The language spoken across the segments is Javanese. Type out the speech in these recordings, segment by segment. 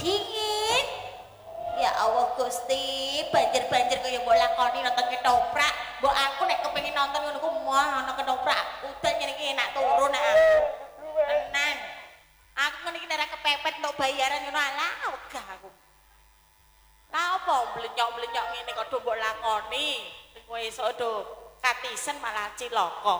Dingin. Ya Allah Gusti, banjir-banjir kaya mbok lakoni nonton ketoprak. Mbok aku nek kepengin nonton ngono ku mah ana ketoprak. Udan ngene iki enak turu nek aku. Tenang. Aku ngene iki nek kepepet untuk bayaran ngono alah wegah aku. Lah apa blenyok-blenyok ngene kok do mbok lakoni. Kowe esuk do katisen malah cilaka.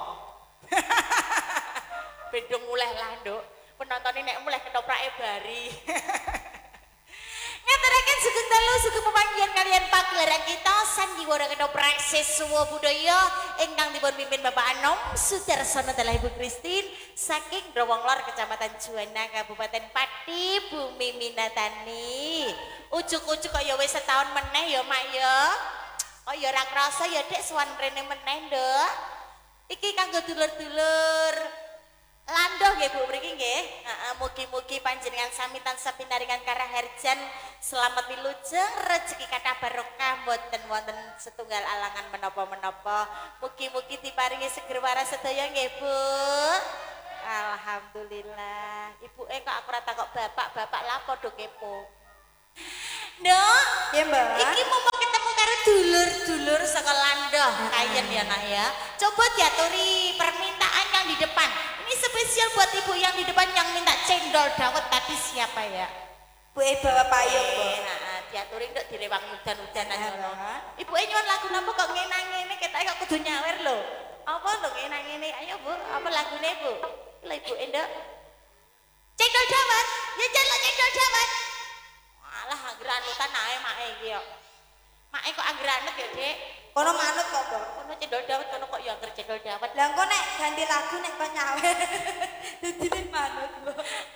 Bedung mulai lah, Nduk. Penonton nek mulai ketoprake bari. Ngaturaken sugeng dalu sugeng pepanggihan kalian pagelaran kita sandiwara ketoprak sesuai budaya ingkang dipun pimpin Bapak Anom Sudarsono dalah Ibu Kristin saking Growonglor Kecamatan Juwana Kabupaten Pati Bumi Minatani. Ujuk-ujuk kaya wis setahun meneh ya Mak ya. Oh ya ora krasa ya Dek suwan rene meneh, Nduk. Iki kanggo dulur-dulur Landoh nggih Bu mriki nggih. Heeh, mugi-mugi panjenengan sami tansah pinaringan karaharjan, selamat wilujeng, rezeki kathah barokah, mboten wonten setunggal alangan menapa-menapa. Mugi-mugi diparingi seger waras sedaya nggih Bu. Alhamdulillah. Ibuke kok aku ora takok bapak lah padha kepo. Nduk, ya Mbak. Iki mumpung ketemu karo dulur-dulur saka Landoh kayen ya Nak ya. Coba diaturi permintaan yang di depan. Ini spesial buat ibu yang di depan yang minta cendol dawet tadi siapa ya? Bu bawa payung, Bu. Nah, diaturi nduk direwang udan-udanan ngono. Ibu nyuwun lagu napa kok ngene-ngene ketoke kok kudu nyawer lho. Apa lho ngene-ngene? Ayo Bu, apa lagune Bu? Lha ibu nduk. Cendol dawet. Ya jaluk cendol dawet. Alah angger anutan ae make iki yo. Make kok angger anut ya, Dek? Kono manut kok, Bu. Kono cendol dawet kono kok ya angger cendol dawet. Lah engko nek ganti lagu nek kok nyawer. Dadine manut, Bu.